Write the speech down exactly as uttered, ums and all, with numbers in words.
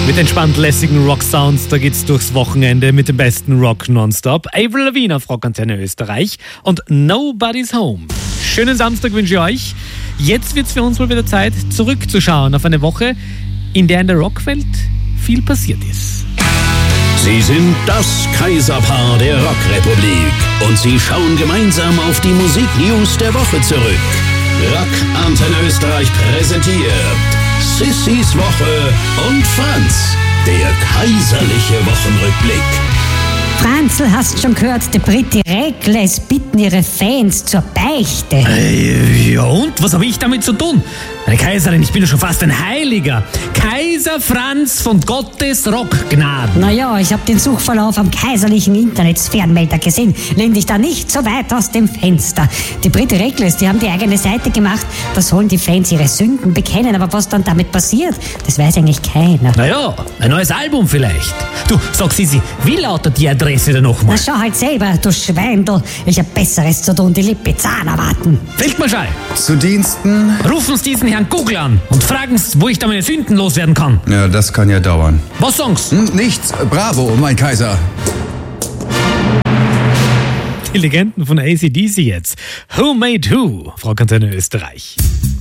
Mit entspannt lässigen Rock-Sounds, da geht's durchs Wochenende mit dem besten Rock nonstop. Avril Lavigne auf Rockantenne Österreich und Nobody's Home. Schönen Samstag wünsche ich euch. Jetzt wird's für uns mal wieder Zeit, zurückzuschauen auf eine Woche, in der in der Rockwelt viel passiert ist. Sie sind das Kaiserpaar der Rockrepublik und sie schauen gemeinsam auf die Musiknews der Woche zurück. Rock Antenne Österreich präsentiert Sissys Woche und Franz, der kaiserliche Wochenrückblick. Franzl, hast schon gehört, die Britti Regles bitten ihre Fans zur Beichte. Äh, ja und? Was habe ich damit zu tun? Meine Kaiserin, ich bin ja schon fast ein Heiliger. Kaiser Franz von Gottes Rockgnaden. Naja, ich habe den Suchverlauf am kaiserlichen Internetsphärenmelder gesehen. Lehn dich da nicht so weit aus dem Fenster. Die Britti Regles, die haben die eigene Seite gemacht. Da sollen die Fans ihre Sünden bekennen. Aber was dann damit passiert, das weiß eigentlich keiner. Naja, ein neues Album vielleicht. Du, sag Sissi, wie lautet die Adresse denn nochmal? Na schau halt selber, du Schweindel. Ich hab Besseres zu tun, die Lippe Zahn erwarten. Feldmarschall, Zu Diensten? rufen Sie diesen Herrn Google an und fragen Sie, wo ich da meine Sünden loswerden kann. Ja, das kann ja dauern. Was sagen's? Hm, nichts. Bravo, mein Kaiser. Die Legenden von A C D C jetzt. Who Made Who? Frau Kantone Österreich.